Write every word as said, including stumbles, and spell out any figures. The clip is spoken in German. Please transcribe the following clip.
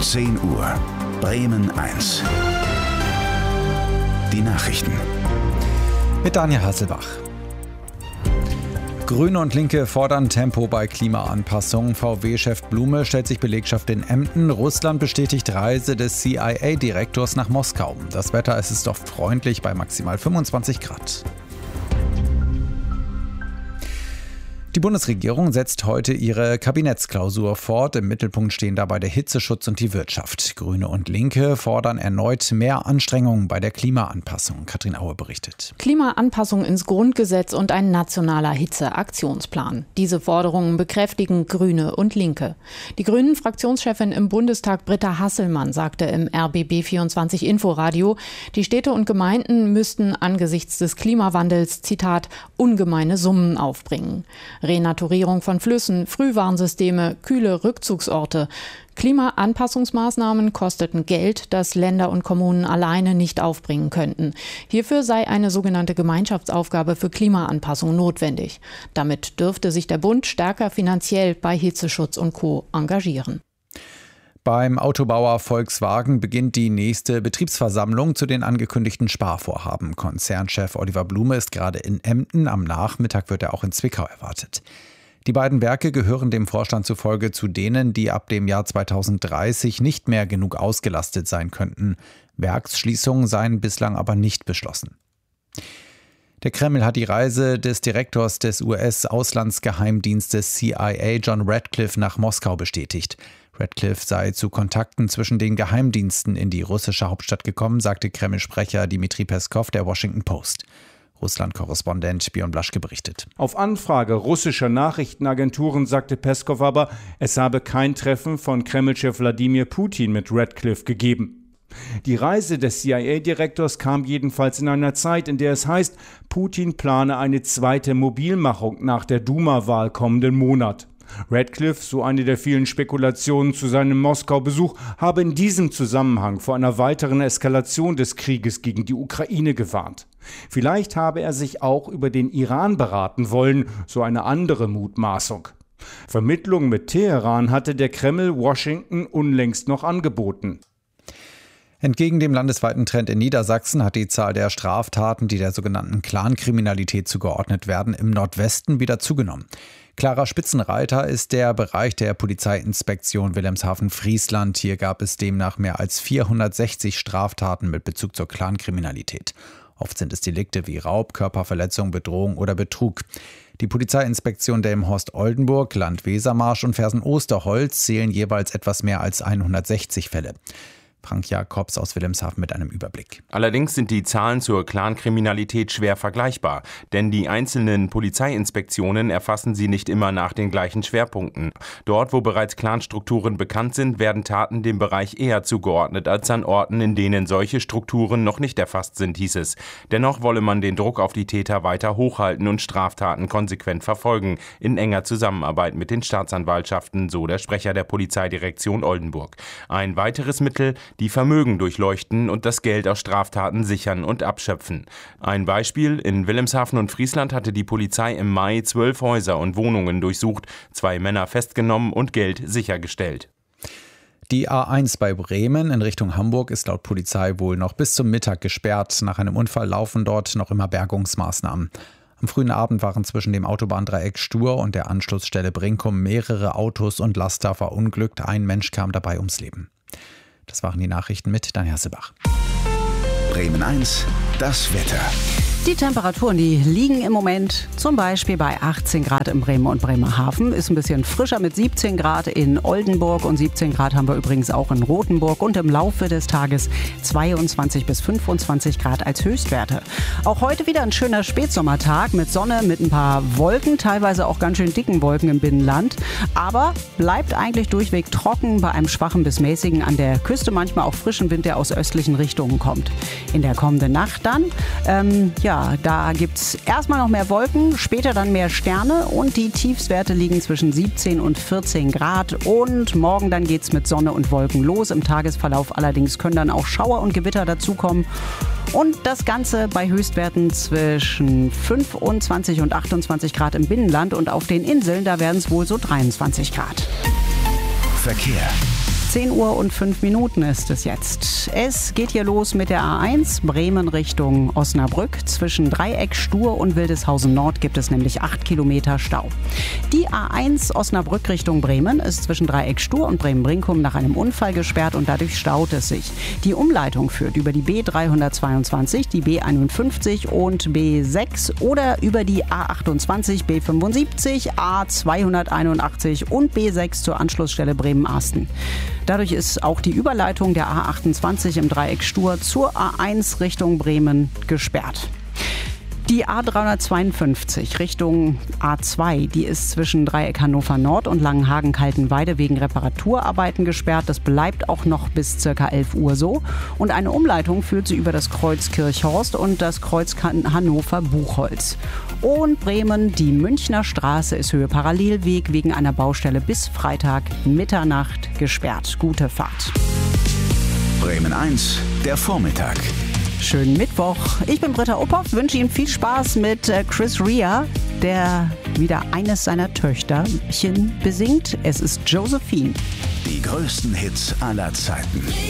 zehn Uhr. Bremen eins. Die Nachrichten. Mit Daniel Hasselbach. Grüne und Linke fordern Tempo bei Klimaanpassung. V W-Chef Blume stellt sich Belegschaft in Emden. Russland bestätigt Reise des C I A-Direktors nach Moskau. Das Wetter es ist oft freundlich bei maximal fünfundzwanzig Grad. Die Bundesregierung setzt heute ihre Kabinettsklausur fort. Im Mittelpunkt stehen dabei der Hitzeschutz und die Wirtschaft. Grüne und Linke fordern erneut mehr Anstrengungen bei der Klimaanpassung. Katrin Aue berichtet. Klimaanpassung ins Grundgesetz und ein nationaler Hitzeaktionsplan. Diese Forderungen bekräftigen Grüne und Linke. Die Grünen-Fraktionschefin im Bundestag Britta Hasselmann sagte im R B B vierundzwanzig Inforadio, die Städte und Gemeinden müssten angesichts des Klimawandels, Zitat, ungemeine Summen aufbringen. Renaturierung von Flüssen, Frühwarnsysteme, kühle Rückzugsorte. Klimaanpassungsmaßnahmen kosteten Geld, das Länder und Kommunen alleine nicht aufbringen könnten. Hierfür sei eine sogenannte Gemeinschaftsaufgabe für Klimaanpassung notwendig. Damit dürfte sich der Bund stärker finanziell bei Hitzeschutz und Co. engagieren. Beim Autobauer Volkswagen beginnt die nächste Betriebsversammlung zu den angekündigten Sparvorhaben. Konzernchef Oliver Blume ist gerade in Emden. Am Nachmittag wird er auch in Zwickau erwartet. Die beiden Werke gehören dem Vorstand zufolge zu denen, die ab dem Jahr zweitausenddreißig nicht mehr genug ausgelastet sein könnten. Werksschließungen seien bislang aber nicht beschlossen. Der Kreml hat die Reise des Direktors des U S-Auslandsgeheimdienstes C I A John Ratcliffe nach Moskau bestätigt. Ratcliffe sei zu Kontakten zwischen den Geheimdiensten in die russische Hauptstadt gekommen, sagte Kreml-Sprecher Dmitri Peskov der Washington Post. Russland-Korrespondent Björn Blaschke berichtet. Auf Anfrage russischer Nachrichtenagenturen sagte Peskov aber, es habe kein Treffen von Kreml-Chef Wladimir Putin mit Ratcliffe gegeben. Die Reise des C I A-Direktors kam jedenfalls in einer Zeit, in der es heißt, Putin plane eine zweite Mobilmachung nach der Duma-Wahl kommenden Monat. Ratcliffe, so eine der vielen Spekulationen zu seinem Moskau-Besuch, habe in diesem Zusammenhang vor einer weiteren Eskalation des Krieges gegen die Ukraine gewarnt. Vielleicht habe er sich auch über den Iran beraten wollen, so eine andere Mutmaßung. Vermittlung mit Teheran hatte der Kreml Washington unlängst noch angeboten. Entgegen dem landesweiten Trend in Niedersachsen hat die Zahl der Straftaten, die der sogenannten Clankriminalität zugeordnet werden, im Nordwesten wieder zugenommen. Klarer Spitzenreiter ist der Bereich der Polizeiinspektion Wilhelmshaven-Friesland. Hier gab es demnach mehr als vierhundertsechzig Straftaten mit Bezug zur Clankriminalität. Oft sind es Delikte wie Raub, Körperverletzung, Bedrohung oder Betrug. Die Polizeiinspektion Delmenhorst-Oldenburg, Land Wesermarsch und Fersen-Osterholz zählen jeweils etwas mehr als hundertsechzig Fälle. Frank Jakobs aus Wilhelmshaven mit einem Überblick. Allerdings sind die Zahlen zur Clankriminalität schwer vergleichbar, denn die einzelnen Polizeiinspektionen erfassen sie nicht immer nach den gleichen Schwerpunkten. Dort, wo bereits Clanstrukturen bekannt sind, werden Taten dem Bereich eher zugeordnet als an Orten, in denen solche Strukturen noch nicht erfasst sind, hieß es. Dennoch wolle man den Druck auf die Täter weiter hochhalten und Straftaten konsequent verfolgen, in enger Zusammenarbeit mit den Staatsanwaltschaften, so der Sprecher der Polizeidirektion Oldenburg. Ein weiteres Mittel: die Vermögen durchleuchten und das Geld aus Straftaten sichern und abschöpfen. Ein Beispiel: In Wilhelmshaven und Friesland hatte die Polizei im Mai zwölf Häuser und Wohnungen durchsucht, zwei Männer festgenommen und Geld sichergestellt. Die A eins bei Bremen in Richtung Hamburg ist laut Polizei wohl noch bis zum Mittag gesperrt. Nach einem Unfall laufen dort noch immer Bergungsmaßnahmen. Am frühen Abend waren zwischen dem Autobahndreieck Stur und der Anschlussstelle Brinkum mehrere Autos und Laster verunglückt. Ein Mensch kam dabei ums Leben. Das waren die Nachrichten mit Daniel Hasselbach. Bremen eins, das Wetter. Die Temperaturen, die liegen im Moment zum Beispiel bei achtzehn Grad in Bremen und Bremerhaven. Ist ein bisschen frischer mit siebzehn Grad in Oldenburg und siebzehn Grad haben wir übrigens auch in Rothenburg. Und im Laufe des Tages zweiundzwanzig bis fünfundzwanzig Grad als Höchstwerte. Auch heute wieder ein schöner Spätsommertag mit Sonne, mit ein paar Wolken, teilweise auch ganz schön dicken Wolken im Binnenland. Aber bleibt eigentlich durchweg trocken bei einem schwachen bis mäßigen, an der Küste manchmal auch frischen Wind, der aus östlichen Richtungen kommt. In der kommenden Nacht dann, ähm, ja, da gibt es erstmal noch mehr Wolken, später dann mehr Sterne und die Tiefstwerte liegen zwischen siebzehn und vierzehn Grad. Und morgen dann geht es mit Sonne und Wolken los. Im Tagesverlauf allerdings können dann auch Schauer und Gewitter dazukommen. Und das Ganze bei Höchstwerten zwischen fünfundzwanzig und achtundzwanzig Grad im Binnenland und auf den Inseln, da werden es wohl so dreiundzwanzig Grad. Verkehr. zehn Uhr und fünf Minuten ist es jetzt. Es geht hier los mit der A eins Bremen Richtung Osnabrück. Zwischen Dreieck Stur und Wildeshausen Nord gibt es nämlich acht Kilometer Stau. Die A eins Osnabrück Richtung Bremen ist zwischen Dreieck Stur und Bremen-Brinkum nach einem Unfall gesperrt und dadurch staut es sich. Die Umleitung führt über die B dreihundertzweiundzwanzig, die B einundfünfzig und B sechs oder über die A achtundzwanzig, B fünfundsiebzig, A zweihunderteinundachtzig und B sechs zur Anschlussstelle Bremen-Arsten. Dadurch ist auch die Überleitung der A achtundzwanzig im Dreieck Stur zur A eins Richtung Bremen gesperrt. Die A dreihundertzweiundfünfzig Richtung A zwei, die ist zwischen Dreieck Hannover Nord und Langenhagen-Kaltenweide wegen Reparaturarbeiten gesperrt. Das bleibt auch noch bis ca. elf Uhr so. Und eine Umleitung führt sie über das Kreuz Kirchhorst und das Kreuz Hannover-Buchholz. Und Bremen, die Münchner Straße ist Höhe Parallelweg wegen einer Baustelle bis Freitag Mitternacht gesperrt. Gute Fahrt. Bremen eins, der Vormittag. Schönen Mittwoch. Ich bin Britta Uphoff, wünsche Ihnen viel Spaß mit Chris Rea, der wieder eines seiner Töchterchen besingt. Es ist Josephine. Die größten Hits aller Zeiten.